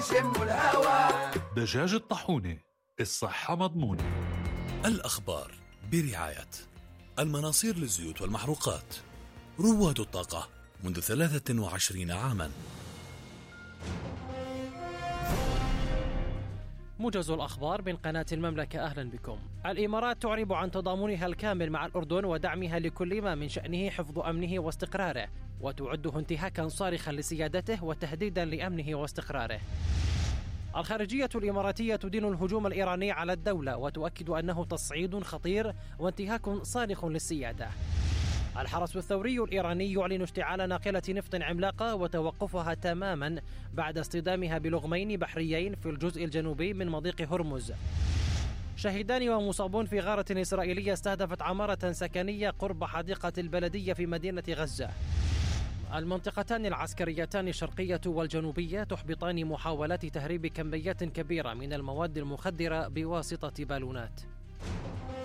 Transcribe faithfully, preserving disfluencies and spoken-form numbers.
شم الهوا. دجاج الطاحونة، الصحة مضمونة. الأخبار برعاية المناصير للزيوت والمحروقات، رواد الطاقة منذ ثلاثة وعشرين عاما. موجز الأخبار من قناة المملكة، أهلا بكم. الإمارات تعرب عن تضامنها الكامل مع الأردن ودعمها لكل ما من شأنه حفظ أمنه واستقراره، وتعده انتهاكا صارخا لسيادته وتهديدا لأمنه واستقراره. الخارجية الإماراتية تدين الهجوم الإيراني على الدولة وتؤكد أنه تصعيد خطير وانتهاك صارخ للسيادة. الحرس الثوري الإيراني يعلن اشتعال ناقلة نفط عملاقة وتوقفها تماما بعد اصطدامها بلغمين بحريين في الجزء الجنوبي من مضيق هرمز. شهيدان ومصابون في غارة إسرائيلية استهدفت عمارة سكنية قرب حديقة البلدية في مدينة غزة. المنطقتان العسكريتان الشرقية والجنوبية تحبطان محاولات تهريب كميات كبيرة من المواد المخدرة بواسطة بالونات.